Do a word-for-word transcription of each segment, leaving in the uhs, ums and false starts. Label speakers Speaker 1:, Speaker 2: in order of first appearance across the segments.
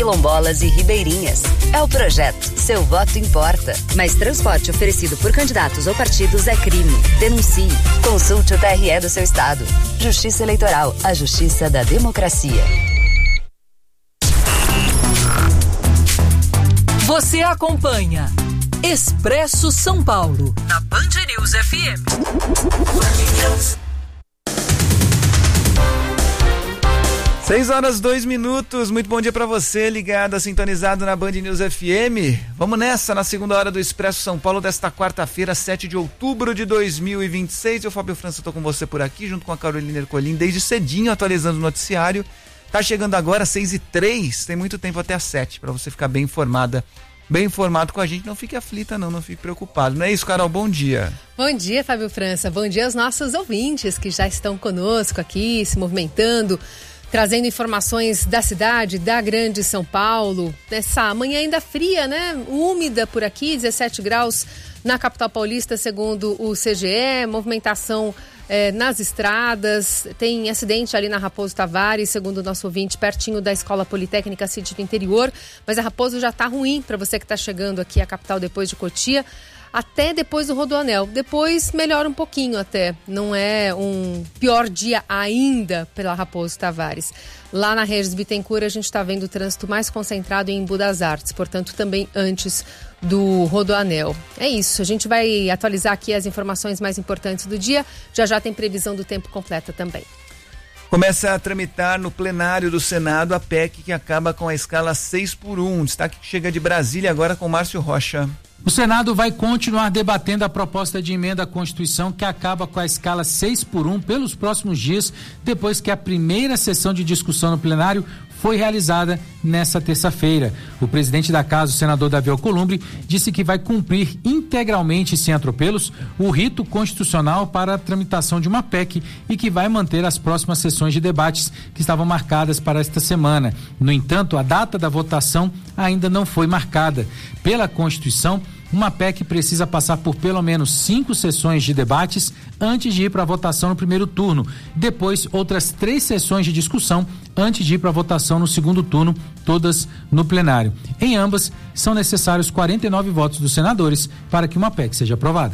Speaker 1: quilombolas e ribeirinhas. É o projeto Seu Voto Importa. Mas transporte oferecido por candidatos ou partidos é crime. Denuncie. Consulte o T R E do seu estado. Justiça Eleitoral, a justiça da democracia.
Speaker 2: Você acompanha Expresso São Paulo, na Band News F M.
Speaker 3: seis horas, dois minutos, muito bom dia pra você, ligado, sintonizado na Band News F M. Vamos nessa, na segunda hora do Expresso São Paulo desta quarta-feira, sete de outubro de dois mil e vinte e seis. Eu, Fábio França, tô com você por aqui, junto com a Carolina Ercolim, desde cedinho, atualizando o noticiário. Tá chegando agora, seis e três, tem muito tempo até às sete, pra você ficar bem informada, bem informado com a gente. Não fique aflita não, não fique preocupado. Não é isso, Carol? Bom dia.
Speaker 4: Bom dia, Fábio França. Bom dia aos nossos ouvintes que já estão conosco aqui, se movimentando, trazendo informações da cidade, da Grande São Paulo. Essa manhã ainda fria, né? Úmida por aqui, dezessete graus na capital paulista, segundo o C G E. Movimentação eh, nas estradas. Tem acidente ali na Raposo Tavares, segundo o nosso ouvinte, pertinho da Escola Politécnica City do Interior. Mas a Raposo já está ruim para você que está chegando aqui à capital depois de Cotia, até depois do Rodoanel. Depois melhora um pouquinho até. Não é um pior dia ainda pela Raposo Tavares. Lá na Regis Bittencourt a gente está vendo o trânsito mais concentrado em Embu das Artes, portanto também antes do Rodoanel. É isso, a gente vai atualizar aqui as informações mais importantes do dia. Já já tem previsão do tempo completa também.
Speaker 3: Começa a tramitar no plenário do Senado a P E C que acaba com a escala seis por um. Destaque que chega de Brasília agora com Márcio Rocha.
Speaker 5: O Senado vai continuar debatendo a proposta de emenda à Constituição que acaba com a escala seis por um pelos próximos dias, depois que a primeira sessão de discussão no plenário foi realizada nesta terça-feira. O presidente da casa, o senador Davi Alcolumbre, disse que vai cumprir integralmente, sem atropelos, o rito constitucional para a tramitação de uma P E C e que vai manter as próximas sessões de debates que estavam marcadas para esta semana. No entanto, a data da votação ainda não foi marcada. Pela Constituição, uma P E C precisa passar por pelo menos cinco sessões de debates antes de ir para a votação no primeiro turno. Depois, outras três sessões de discussão antes de ir para a votação no segundo turno, todas no plenário. Em ambas, são necessários quarenta e nove votos dos senadores para que uma P E C seja aprovada.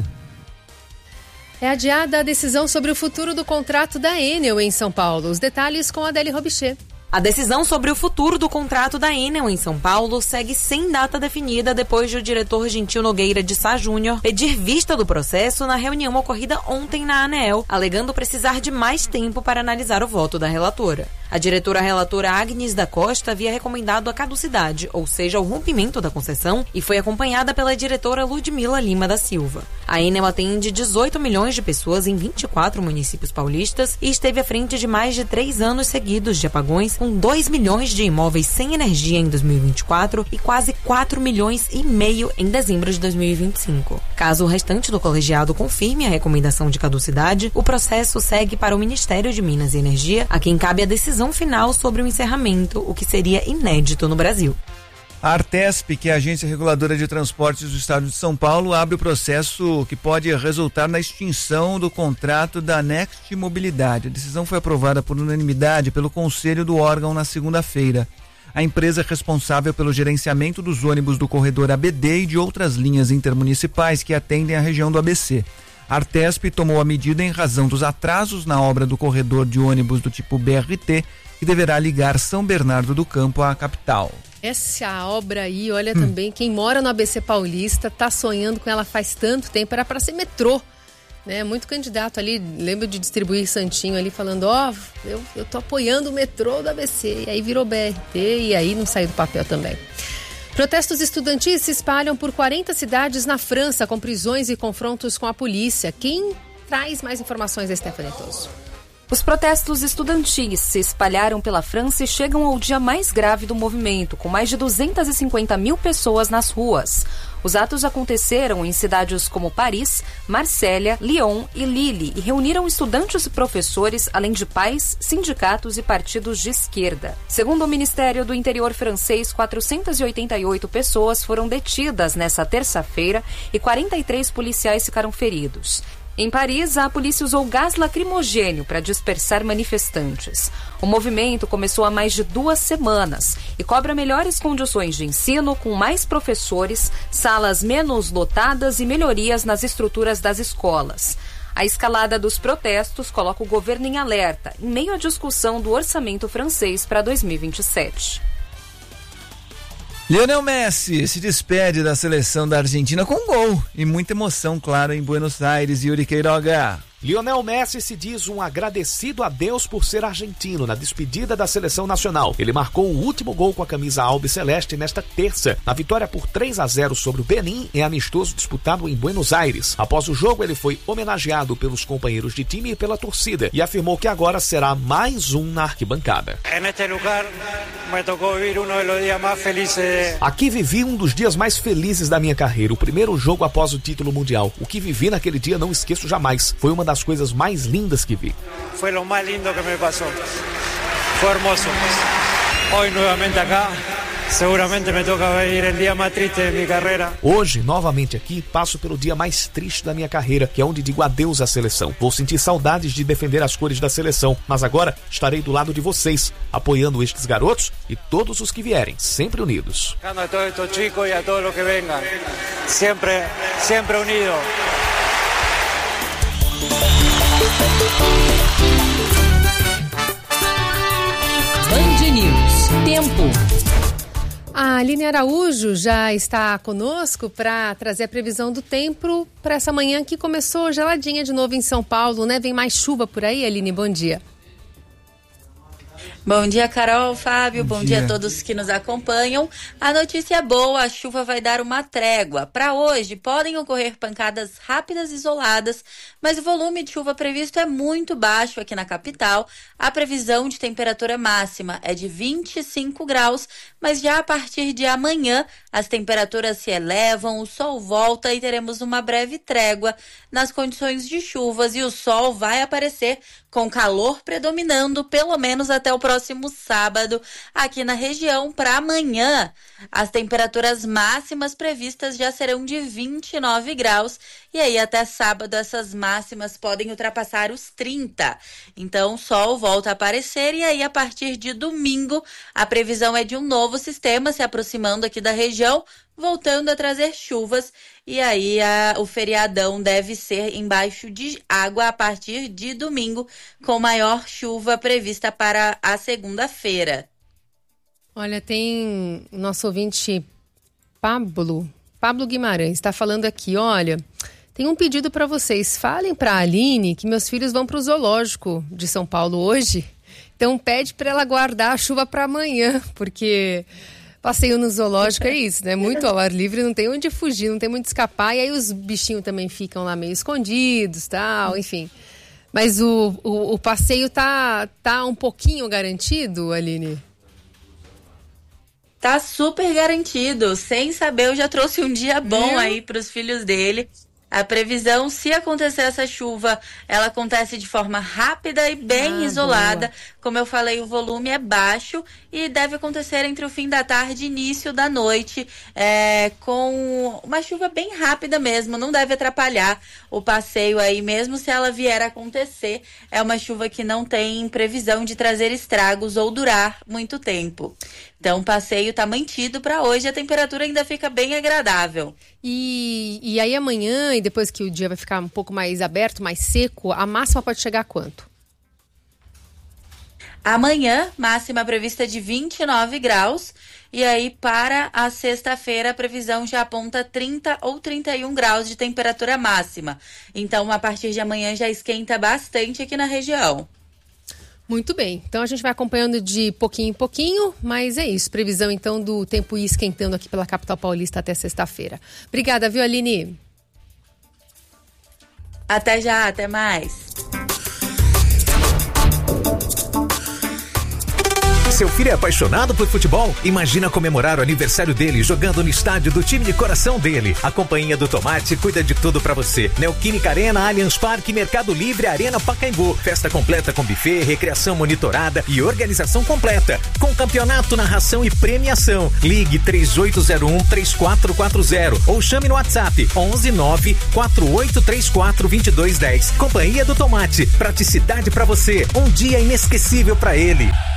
Speaker 4: É adiada a decisão sobre o futuro do contrato da Enel em São Paulo. Os detalhes com a Adélia Robichê.
Speaker 6: A decisão sobre o futuro do contrato da Enel em São Paulo segue sem data definida depois de o diretor Gentil Nogueira de Sá Júnior pedir vista do processo na reunião ocorrida ontem na ANEEL, alegando precisar de mais tempo para analisar o voto da relatora. A diretora relatora Agnes da Costa havia recomendado a caducidade, ou seja, o rompimento da concessão, e foi acompanhada pela diretora Ludmila Lima da Silva. A Enel atende dezoito milhões de pessoas em vinte e quatro municípios paulistas e esteve à frente de mais de três anos seguidos de apagões, com dois milhões de imóveis sem energia em dois mil e vinte e quatro e quase quatro milhões e meio em dezembro de dois mil e vinte e cinco. Caso o restante do colegiado confirme a recomendação de caducidade, o processo segue para o Ministério de Minas e Energia, a quem cabe a decisão final sobre o encerramento, o que seria inédito no Brasil.
Speaker 3: A Artesp, que é a Agência Reguladora de Transportes do Estado de São Paulo, abre o processo que pode resultar na extinção do contrato da Next Mobilidade. A decisão foi aprovada por unanimidade pelo Conselho do órgão na segunda-feira. A empresa é responsável pelo gerenciamento dos ônibus do corredor A B D e de outras linhas intermunicipais que atendem a região do A B C. A Artesp tomou a medida em razão dos atrasos na obra do corredor de ônibus do tipo B R T, que deverá ligar São Bernardo do Campo à capital.
Speaker 4: Essa obra aí, olha, hum. também, quem mora no A B C Paulista tá sonhando com ela faz tanto tempo, era para ser metrô, né? Muito candidato ali, lembro de distribuir santinho ali, falando, ó, oh, eu, eu tô apoiando o metrô do A B C, e aí virou B R T, e aí não saiu do papel também. Protestos estudantis se espalham por quarenta cidades na França, com prisões e confrontos com a polícia. Quem traz mais informações é Stephanie Toso.
Speaker 7: Os protestos estudantis se espalharam pela França e chegam ao dia mais grave do movimento, com mais de duzentas e cinquenta mil pessoas nas ruas. Os atos aconteceram em cidades como Paris, Marsella, Lyon e Lille e reuniram estudantes e professores, além de pais, sindicatos e partidos de esquerda. Segundo o Ministério do Interior francês, quatrocentas e oitenta e oito pessoas foram detidas nesta terça-feira e quarenta e três policiais ficaram feridos. Em Paris, a polícia usou gás lacrimogênio para dispersar manifestantes. O movimento começou há mais de duas semanas e cobra melhores condições de ensino, com mais professores, salas menos lotadas e melhorias nas estruturas das escolas. A escalada dos protestos coloca o governo em alerta, em meio à discussão do orçamento francês para dois mil e vinte e sete.
Speaker 3: Lionel Messi se despede da seleção da Argentina com gol e muita emoção, claro, em Buenos Aires. Yuri Queiroga.
Speaker 8: Lionel Messi se diz um agradecido a Deus por ser argentino na despedida da seleção nacional. Ele marcou o último gol com a camisa albiceleste nesta terça, na vitória por três a zero sobre o Benin em amistoso disputado em Buenos Aires. Após o jogo, ele foi homenageado pelos companheiros de time e pela torcida e afirmou que agora será mais um na arquibancada. Aqui vivi um dos dias mais felizes da minha carreira, o primeiro jogo após o título mundial. O que vivi naquele dia não esqueço jamais. Foi uma das coisas mais lindas que vi.
Speaker 9: Foi o mais lindo que me passou. Foi hermoso. Hoje novamente acá, seguramente me toca ir o dia mais triste de minha carreira.
Speaker 8: Hoje, novamente aqui, passo pelo dia mais triste da minha carreira, que é onde digo adeus à seleção. Vou sentir saudades de defender as cores da seleção, mas agora estarei do lado de vocês, apoiando estes garotos e todos os que vierem, sempre unidos.
Speaker 9: A todos estes chicos e a todos os que venham, sempre, sempre unidos.
Speaker 2: Band News. Tempo.
Speaker 4: A Aline Araújo já está conosco para trazer a previsão do tempo para essa manhã que começou geladinha de novo em São Paulo, né? Vem mais chuva por aí, Aline, bom dia.
Speaker 10: Bom dia, Carol, Fábio, bom, bom dia. dia a todos que nos acompanham. A notícia é boa, a chuva vai dar uma trégua. Para hoje, podem ocorrer pancadas rápidas e isoladas, mas o volume de chuva previsto é muito baixo aqui na capital. A previsão de temperatura máxima é de vinte e cinco graus, mas já a partir de amanhã as temperaturas se elevam, o sol volta e teremos uma breve trégua nas condições de chuvas e o sol vai aparecer com calor predominando pelo menos até o próximo sábado aqui na região. Para amanhã, as temperaturas máximas previstas já serão de vinte e nove graus e aí até sábado essas máximas podem ultrapassar os trinta. Então o sol volta a aparecer e aí a partir de domingo a previsão é de um novo sistema se aproximando aqui da região, voltando a trazer chuvas, e aí a, o feriadão deve ser embaixo de água a partir de domingo, com maior chuva prevista para a segunda-feira.
Speaker 4: Olha, tem nosso ouvinte Pablo, Pablo Guimarães, está falando aqui, olha, tem um pedido para vocês, falem para a Aline que meus filhos vão para o zoológico de São Paulo hoje, então pede para ela guardar a chuva para amanhã, porque... Passeio no zoológico é isso, né? Muito ao ar livre, não tem onde fugir, não tem onde escapar. E aí os bichinhos também ficam lá meio escondidos, tal, enfim. Mas o, o, o passeio tá, tá um pouquinho garantido, Aline?
Speaker 10: Tá super garantido. Sem saber, eu já trouxe um dia bom Meu. aí para os filhos dele. A previsão, se acontecer essa chuva, ela acontece de forma rápida e bem ah, isolada. Boa. Como eu falei, o volume é baixo e deve acontecer entre o fim da tarde e início da noite, é, com uma chuva bem rápida mesmo. Não deve atrapalhar o passeio aí, mesmo se ela vier a acontecer. É uma chuva que não tem previsão de trazer estragos ou durar muito tempo. Então, o passeio está mantido para hoje, a temperatura ainda fica bem agradável.
Speaker 4: E, e aí amanhã, e depois que o dia vai ficar um pouco mais aberto, mais seco, a máxima pode chegar a quanto?
Speaker 10: Amanhã, máxima prevista de vinte e nove graus. E aí, para a sexta-feira, a previsão já aponta trinta ou trinta e um graus de temperatura máxima. Então, a partir de amanhã já esquenta bastante aqui na região.
Speaker 4: Muito bem, então a gente vai acompanhando de pouquinho em pouquinho, mas é isso, previsão então do tempo ir esquentando aqui pela capital paulista até sexta-feira. Obrigada, viu, Aline?
Speaker 10: Até já, até mais.
Speaker 11: Seu filho é apaixonado por futebol? Imagina comemorar o aniversário dele jogando no estádio do time de coração dele. A Companhia do Tomate cuida de tudo pra você. Neoquímica Arena, Allianz Parque, Mercado Livre, Arena Pacaembu. Festa completa com buffet, recreação monitorada e organização completa. Com campeonato, narração e premiação. Ligue três oito zero um, três quatro quatro zero ou chame no WhatsApp onze nove quatro oito três quatro dois dois um zero. Companhia do Tomate. Praticidade pra você. Um dia inesquecível pra ele.